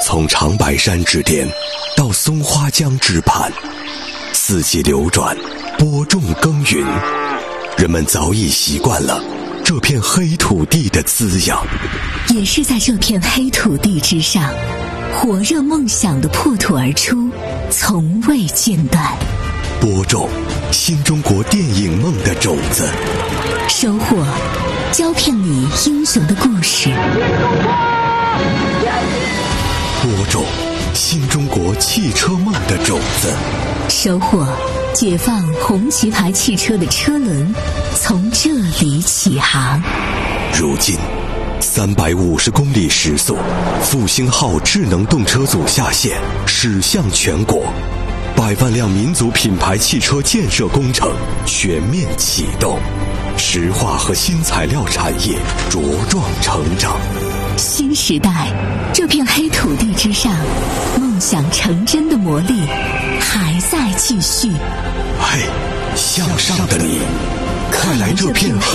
从长白山之巅到松花江之畔，四季流转，播种耕耘，人们早已习惯了这片黑土地的滋养。 也是在这片黑土地之上，火热梦想的破土而出，从未间断。 播种新中国电影梦的种子， 收获胶片里英雄的故事。 播种新中国汽车梦的种子， 收获解放红旗牌汽车的车轮从这里起航。 如今350公里时速，复兴号智能动车组下线，驶向全国，100万辆民族品牌汽车建设工程全面启动，石化和新材料产业茁壮成长。 新时代，这片黑土地之上，梦想成真的魔力还在继续。 嘿，向上的你，快来这片黑